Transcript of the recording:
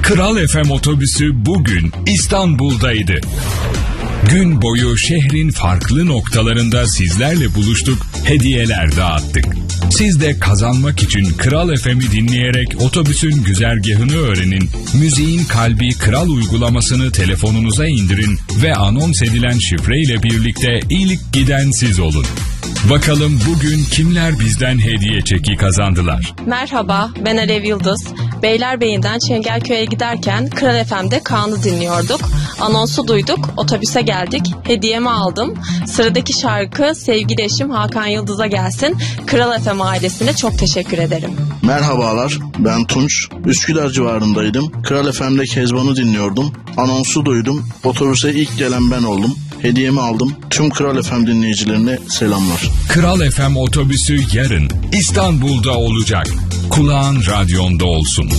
Kral FM otobüsü bugün İstanbul'daydı. Gün boyu şehrin farklı noktalarında sizlerle buluştuk, hediyeler dağıttık. Siz de kazanmak için Kral FM'i dinleyerek otobüsün güzergahını öğrenin, müziğin kalbi Kral uygulamasını telefonunuza indirin ve anons edilen şifreyle birlikte ilk giden siz olun. Bakalım bugün kimler bizden hediye çeki kazandılar? Merhaba, ben Alev Yıldız. Beylerbeyi'nden Çengelköy'e giderken Kral FM'de Kaan'ı dinliyorduk. Anonsu duyduk, otobüse geldik, hediyemi aldım. Sıradaki şarkı sevgili eşim Hakan Yıldız'a gelsin. Kral FM ailesine çok teşekkür ederim. Merhabalar, ben Tunç. Üsküdar civarındaydım. Kral FM'de Kezban'ı dinliyordum. Anonsu duydum, otobüse ilk gelen ben oldum. Hediyemi aldım. Tüm Kral FM dinleyicilerine selamlar. Kral FM otobüsü yarın İstanbul'da olacak. Kulağın radyonda olsun.